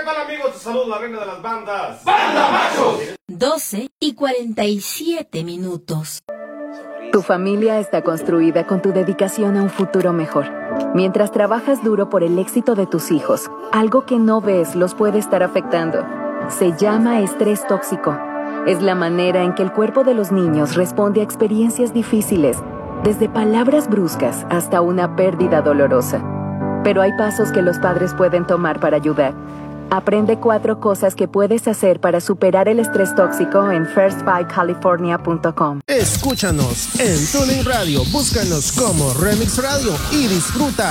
tal, amigos? Te saludo, la reina de las bandas. ¡Banda Machos! 12:47. Tu familia está construida con tu dedicación a un futuro mejor. Mientras trabajas duro por el éxito de tus hijos, algo que no ves los puede estar afectando. Se llama estrés tóxico. Es la manera en que el cuerpo de los niños responde a experiencias difíciles, desde palabras bruscas hasta una pérdida dolorosa. Pero hay pasos que los padres pueden tomar para ayudar. Aprende 4 cosas que puedes hacer para superar el estrés tóxico en firstbycalifornia.com. Escúchanos en TuneIn Radio, búscanos como Remix Radio y disfruta